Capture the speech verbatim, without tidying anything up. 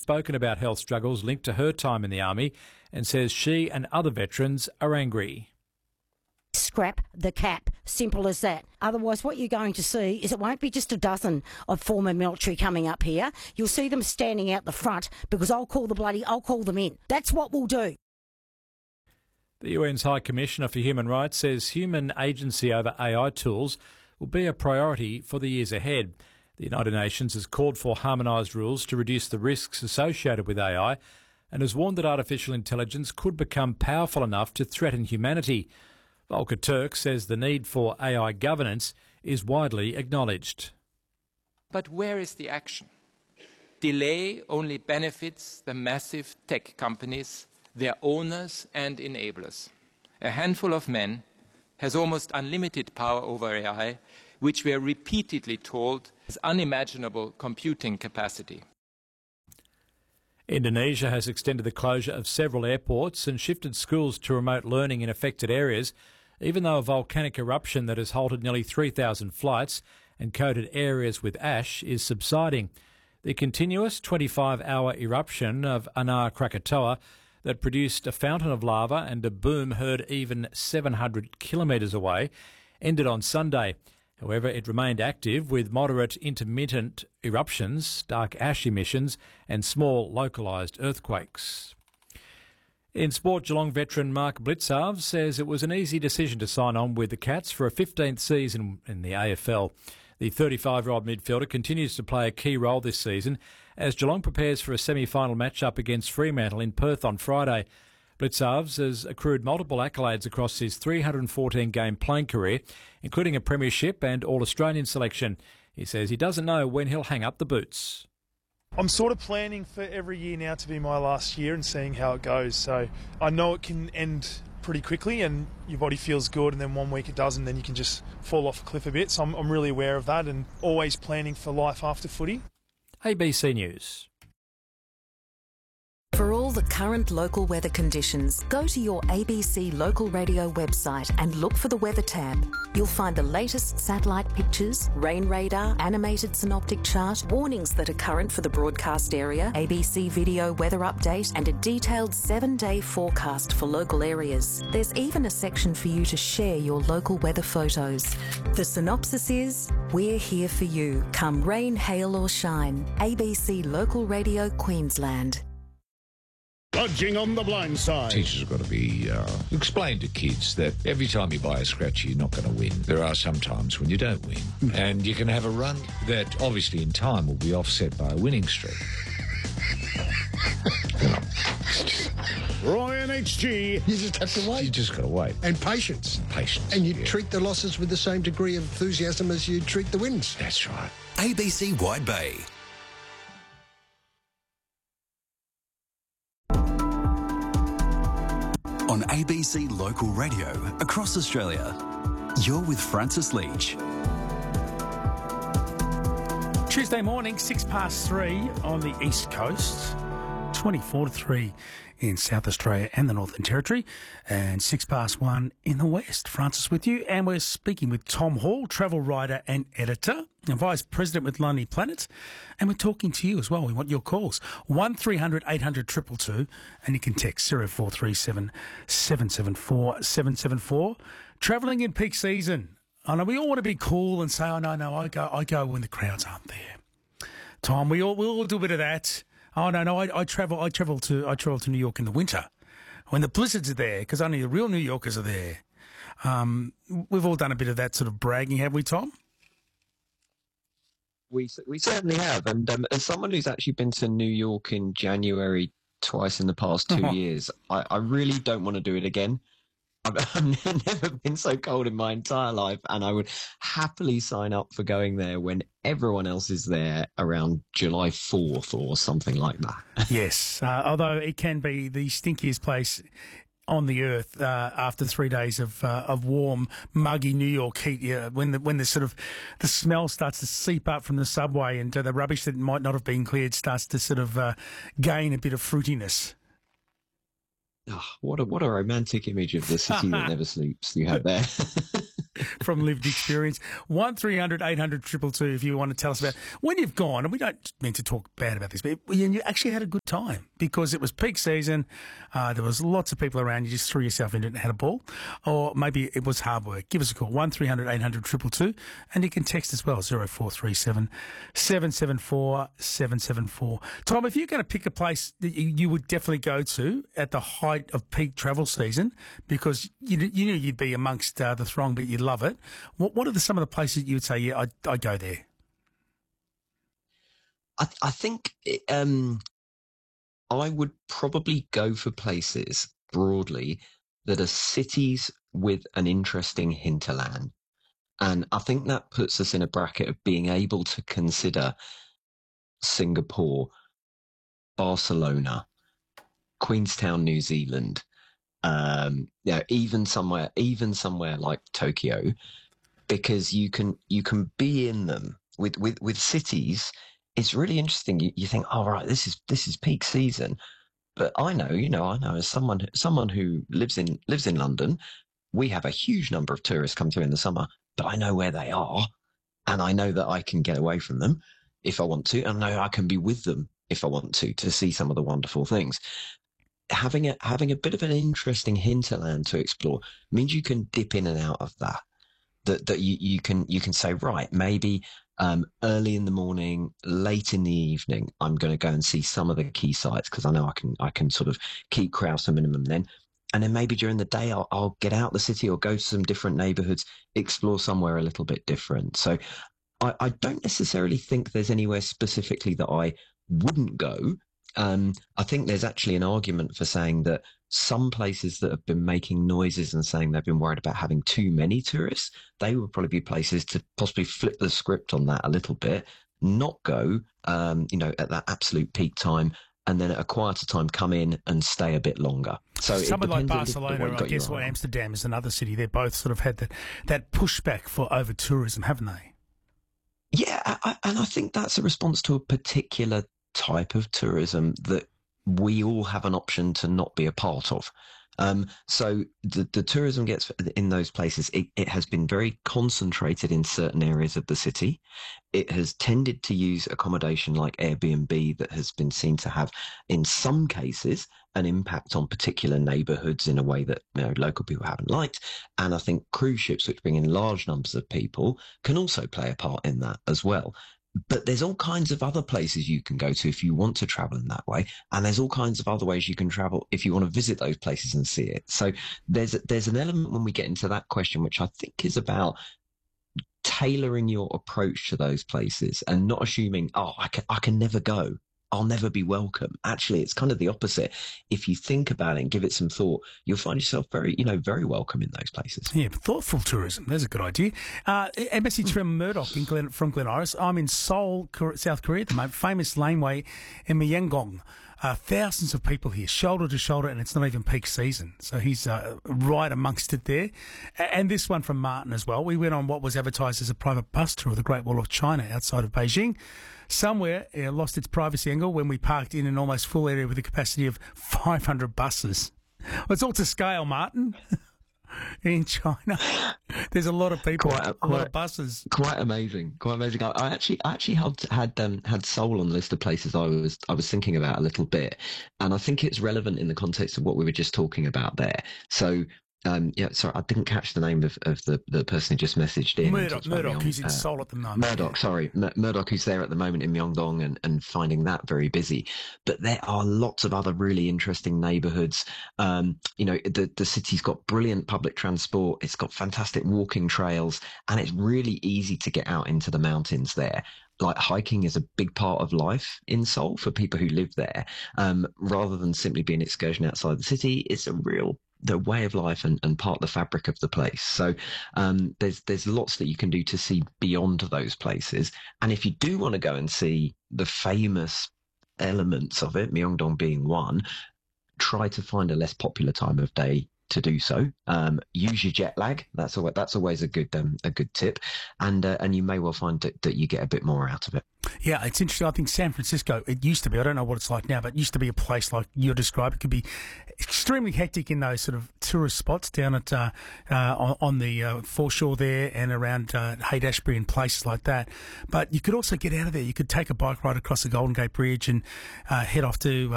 spoken about health struggles linked to her time in the Army and says she and other veterans are angry. Scrap the cap. Simple as that. Otherwise, what you're going to see is it won't be just a dozen of former military coming up here. You'll see them standing out the front because I'll call the bloody, I'll call them in. That's what we'll do. The U N's High Commissioner for Human Rights says human agency over A I tools will be a priority for the years ahead. The United Nations has called for harmonised rules to reduce the risks associated with A I and has warned that artificial intelligence could become powerful enough to threaten humanity. Volker Turk says the need for A I governance is widely acknowledged. But where is the action? Delay only benefits the massive tech companies, their owners and enablers. A handful of men has almost unlimited power over A I, which we are repeatedly told has unimaginable computing capacity. Indonesia has extended the closure of several airports and shifted schools to remote learning in affected areas, even though a volcanic eruption that has halted nearly three thousand flights and coated areas with ash is subsiding. The continuous twenty-five hour eruption of Anar Krakatoa that produced a fountain of lava and a boom heard even seven hundred kilometres away ended on Sunday. However, it remained active with moderate intermittent eruptions, dark ash emissions and small localised earthquakes. In sport, Geelong veteran Mark Blicavs says it was an easy decision to sign on with the Cats for a fifteenth season in the A F L. The thirty-five-year-old midfielder continues to play a key role this season as Geelong prepares for a semi-final match-up against Fremantle in Perth on Friday. Blicavs has accrued multiple accolades across his three hundred fourteen game playing career, including a premiership and All-Australian selection. He says he doesn't know when he'll hang up the boots. I'm sort of planning for every year now to be my last year and seeing how it goes. So I know it can end pretty quickly and your body feels good, and then one week it doesn't, then you can just fall off a cliff a bit. So I'm, I'm really aware of that and always planning for life after footy. A B C News. For all the current local weather conditions, go to your A B C local radio website and look for the weather tab. You'll find the latest satellite pictures, rain radar, animated synoptic chart, warnings that are current for the broadcast area, A B C video weather update, and a detailed seven-day forecast for local areas. There's even a section for you to share your local weather photos. The synopsis is, we're here for you, come rain, hail or shine. A B C Local Radio Queensland. Budging on the blind side. Teachers have got to be uh, explain to kids that every time you buy a scratchy, you're not going to win. There are some times when you don't win, and you can have a run that obviously in time will be offset by a winning streak. Roy and H G. You just have to wait. You just got to wait. And patience. Patience. And you yeah. treat the losses with the same degree of enthusiasm as you treat the wins. That's right. A B C Wide Bay. On A B C Local Radio across Australia, you're with Francis Leach. Tuesday morning, six past three on the East Coast, twenty-four to three in South Australia and the Northern Territory, and six past one in the West. Francis with you, and we're speaking with Tom Hall, travel writer and editor, and Vice President with Lonely Planet, and we're talking to you as well. We want your calls, one three hundred eight hundred two two two, and you can text zero four three seven seven seven four seven seven four. Travelling in peak season. I know we all want to be cool and say, oh, no, no, I go I go when the crowds aren't there. Tom, we all, we all do a bit of that. Oh, no, no, I, I travel I travel to I travel to New York in the winter when the blizzards are there, because only the real New Yorkers are there. Um, we've all done a bit of that sort of bragging, have we, Tom? We we certainly have, and um, as someone who's actually been to New York in January twice in the past two uh-huh. years, I, I really don't want to do it again. I've, I've never been so cold in my entire life, and I would happily sign up for going there when everyone else is there around July fourth or something like that. Yes, uh, although it can be the stinkiest place on the earth uh, after three days of uh, of warm, muggy New York heat. Yeah, when the when the sort of the smell starts to seep up from the subway, and uh, the rubbish that might not have been cleared starts to sort of uh, gain a bit of fruitiness. Oh, what a what a romantic image of the city that never sleeps you have there. from lived experience. one three hundred eight hundred two two two if you want to tell us about when you've gone, and we don't mean to talk bad about this, but you actually had a good time because it was peak season, uh, there was lots of people around, you just threw yourself into it and had a ball, or maybe it was hard work. Give us a call, one three hundred eight hundred two two two, and you can text as well, zero four three seven seven seven four seven seven four. Tom, if you're going to pick a place that you, you would definitely go to at the height of peak travel season, because you, you knew you'd be amongst uh, the throng, but you love it, what, what are the, some of the places you would say, yeah, I'd, I'd go there? I, I think um, I would probably go for places broadly that are cities with an interesting hinterland. And I think that puts us in a bracket of being able to consider Singapore, Barcelona, Queenstown, New Zealand, um, you know, even somewhere, even somewhere like Tokyo, because you can you can be in them. With with with cities, it's really interesting. You, you think, oh right, this is this is peak season, but I know, you know, I know as someone someone who lives in lives in London, we have a huge number of tourists come through in the summer, but I know where they are, and I know that I can get away from them if I want to, and I know I can be with them if I want to to see some of the wonderful things. Having a having a bit of an interesting hinterland to explore means you can dip in and out of that. That that you, you can you can say, right, maybe um, early in the morning, late in the evening, I'm going to go and see some of the key sites because I know I can I can sort of keep crowds to a minimum then. And then maybe during the day, I'll, I'll get out the city or go to some different neighbourhoods, explore somewhere a little bit different. So I, I don't necessarily think there's anywhere specifically that I wouldn't go. Um, I think there's actually an argument for saying that some places that have been making noises and saying they've been worried about having too many tourists, they would probably be places to possibly flip the script on that a little bit, not go, um, you know, at that absolute peak time, and then at a quieter time come in and stay a bit longer. So somewhere like Barcelona, I guess, or right. Amsterdam is another city. They're both sort of had that, that pushback for over tourism, haven't they? Yeah, I, and I think that's a response to a particular type of tourism that we all have an option to not be a part of. Um, so the, the tourism gets in those places, it, it has been very concentrated in certain areas of the city. It has tended to use accommodation like Airbnb that has been seen to have, in some cases, an impact on particular neighbourhoods in a way that, you know, local people haven't liked. And I think cruise ships, which bring in large numbers of people, can also play a part in that as well. But there's all kinds of other places you can go to if you want to travel in that way. And there's all kinds of other ways you can travel if you want to visit those places and see it. So there's, there's an element when we get into that question, which I think is about tailoring your approach to those places and not assuming, oh, I can, I can never go. I'll never be welcome. Actually, it's kind of the opposite. If you think about it and give it some thought, you'll find yourself very, you know, very welcome in those places. Yeah, thoughtful tourism. There's a good idea. Uh, a message from Murdoch in Glen, from Glen Iris. I'm in Seoul, South Korea at the moment. Famous laneway in Myeongdong. Uh, thousands of people here, shoulder to shoulder, and it's not even peak season. So he's uh, right amongst it there. And this one from Martin as well. We went on what was advertised as a private bus tour of the Great Wall of China outside of Beijing. Somewhere uh, lost its privacy angle when we parked in an almost full area with a capacity of five hundred buses. Well, it's all to scale, Martin. In China, there's a lot of people, quite, a quite, lot of buses. Quite amazing, quite amazing. I, I actually, I actually had had um, had Seoul on the list of places I was I was thinking about a little bit, and I think it's relevant in the context of what we were just talking about there. So. Um, yeah, sorry, I didn't catch the name of, of the, the person who just messaged in. Murdoch, Murdoch who's in uh, Seoul at the moment. Murdoch, sorry. M- Murdoch, who's there at the moment in Myeongdong and, and finding that very busy. But there are lots of other really interesting neighbourhoods. Um, you know, the, the city's got brilliant public transport. It's got fantastic walking trails, and it's really easy to get out into the mountains there. Like hiking is a big part of life in Seoul for people who live there. Um, rather than simply being an excursion outside the city, it's a real the way of life and, and part of the fabric of the place. So um, there's there's lots that you can do to see beyond those places. And if you do want to go and see the famous elements of it, Myeongdong being one, try to find a less popular time of day to do so. Um, use your jet lag. That's always, that's always a good um, a good tip, and uh, and you may well find that, that you get a bit more out of it. Yeah, it's interesting. I think San Francisco, it used to be, I don't know what it's like now, but it used to be a place like you described. It could be extremely hectic in those sort of tourist spots down at uh, uh, on, on the uh, foreshore there and around uh, Haight-Ashbury and places like that. But you could also get out of there. You could take a bike ride across the Golden Gate Bridge and uh, head off to